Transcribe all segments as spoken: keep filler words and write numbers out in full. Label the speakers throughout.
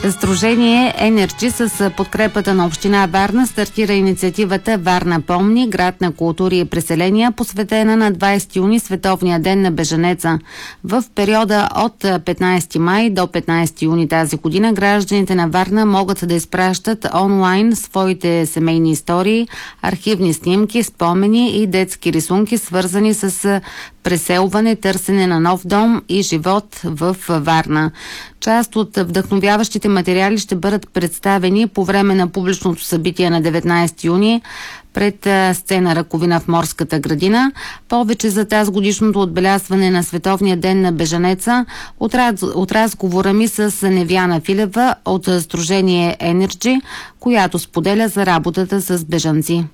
Speaker 1: Сдружение Energy с подкрепата на община Варна стартира инициативата Варна помни, град на култури и преселения, посветена на двайсети юни, Световния ден на бежанеца. В периода от петнайсети май до петнайсети юни тази година гражданите на Варна могат да изпращат онлайн своите семейни истории, архивни снимки, спомени и детски рисунки, свързани с преселване, търсене на нов дом и живот в Варна. Част от вдъхновяващите материали ще бъдат представени по време на публичното събитие на деветнайсети юни пред сцена Раковина в Морската градина. Повече за тази годишното отбелязване на Световния ден на бежанеца от, раз, от разговора ми с Невяна Филева от Сдружение Energy, която споделя за работата с бежанци.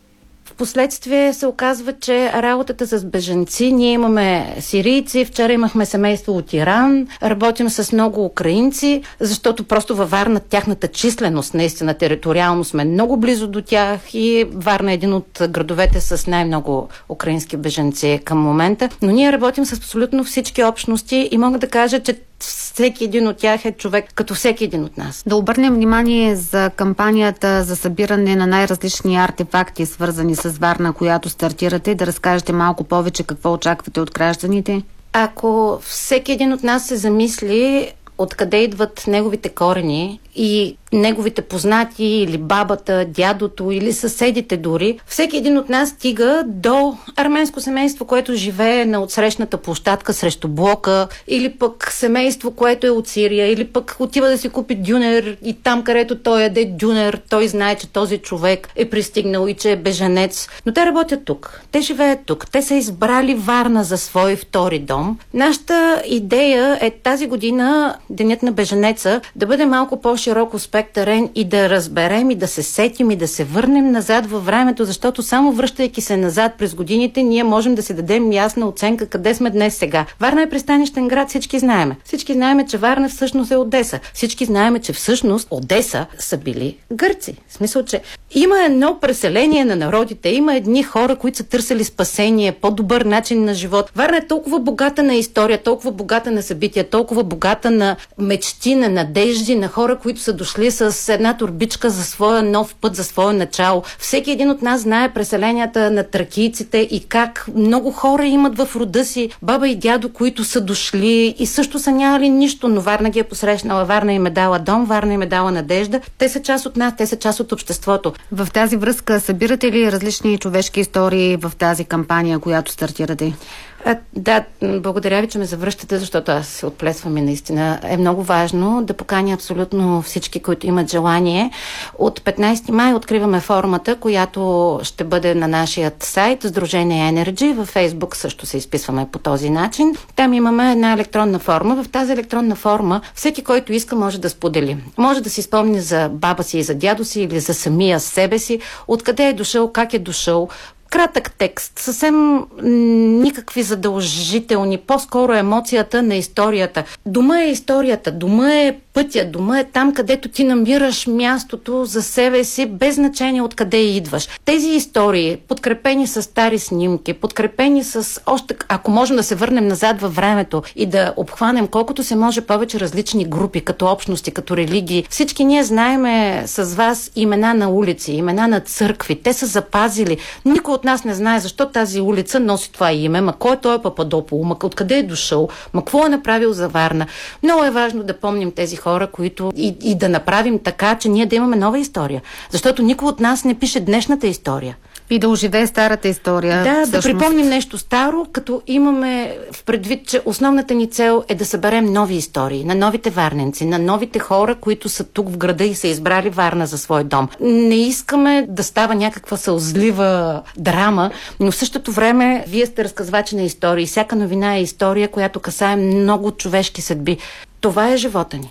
Speaker 2: Впоследствие се оказва, че работата с бежанци, ние имаме сирийци, вчера имахме семейство от Иран, работим с много украинци, защото просто във Варна тяхната численост, наистина териториално сме много близо до тях и Варна е един от градовете с най-много украински бежанци към момента. Но ние работим с абсолютно всички общности и мога да кажа, че всеки един от тях е човек като всеки един от нас.
Speaker 1: Да обърнем внимание за кампанията за събиране на най-различни артефакти, свързани с Варна, която стартирате, да разкажете малко повече какво очаквате от гражданите.
Speaker 2: Ако всеки един от нас се замисли откъде идват неговите корени и неговите познати или бабата, дядото или съседите дори, всеки един от нас стига до арменско семейство, което живее на отсрещната площадка срещу блока, или пък семейство, което е от Сирия, или пък отива да си купи дюнер и там, където той яде дюнер, той знае, че този човек е пристигнал и че е бежанец. Но те работят тук, те живеят тук, те са избрали Варна за свой втори дом. Нашата идея е тази година, Денят на бежанеца, да бъде малко по-широко спектърен и да разберем и да се сетим и да се върнем назад във времето, защото само връщайки се назад през годините, ние можем да си дадем ясна оценка къде сме днес сега. Варна е пристанищен град, всички знаеме. Всички знаеме, че Варна всъщност е Одеса. Всички знаеме, че всъщност Одеса са били гърци. В смисъл, че има едно преселение на народите, има едни хора, които са търсили спасение, по-добър начин на живот. Варна е толкова богата на история, толкова богата на събития, толкова богата на мечти, на надежди, на хора, които са дошли с една турбичка за своя нов път, за своя начало. Всеки един от нас знае преселенията на тракийците и как много хора имат в рода си баба и дядо, които са дошли и също са нямали нищо, но Варна ги е посрещнала. Варна им е дала дом, Варна им е дала надежда. Те са част от нас, те са част от обществото.
Speaker 1: В тази връзка събирате ли различни човешки истории в тази кампания, която стартирате?
Speaker 2: А, да, благодаря ви, че ме завръщате, защото аз се отплесвам и наистина е много важно да поканя абсолютно всички, които имат желание. От петнайсети май откриваме формата, която ще бъде на нашия сайт Сдружение Energy. Във Фейсбук също се изписваме по този начин. Там имаме една електронна форма. В тази електронна форма всеки, който иска, може да сподели. Може да си спомни за баба си и за дядо си или за самия себе си, откъде е дошъл, как е дошъл. Кратък текст, съвсем никакви задължителни, по-скоро емоцията на историята. Дома е историята, дома е пътя, дома е там, където ти намираш мястото за себе си, без значение откъде идваш. Тези истории, подкрепени с стари снимки, подкрепени с още, ако можем да се върнем назад във времето и да обхванем колкото се може повече различни групи, като общности, като религии. Всички ние знаеме с вас имена на улици, имена на църкви. Те са запазили. Никой от нас не знае защо тази улица носи това име, ма кой е той Пападопол, ма откъде е дошъл, ма какво е направил за Варна. Много е важно да помним тези хора, които и, и да направим така, че ние да имаме нова история. Защото никой от нас не пише днешната история.
Speaker 1: И да оживее старата история.
Speaker 2: Да,
Speaker 1: всъщност.
Speaker 2: Да припомним нещо старо, като имаме в предвид, че основната ни цел е да съберем нови истории на новите варненци, на новите хора, които са тук в града и са избрали Варна за свой дом. Не искаме да става някаква сълзлива драма, но в същото време вие сте разказвачи на истории. Всяка новина е история, която касае много човешки съдби. Това е живота ни.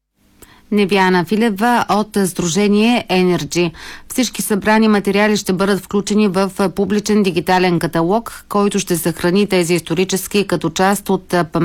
Speaker 1: Невяна Филева от Сдружение Energy. Всички събрани материали ще бъдат включени в публичен дигитален каталог, който ще съхрани тези исторически като част от паметта